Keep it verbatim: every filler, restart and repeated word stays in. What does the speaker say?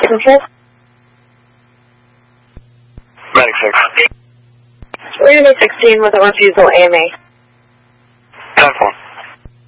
Central? Medic six. We're going to be sixteen with a refusal A M A. ten four.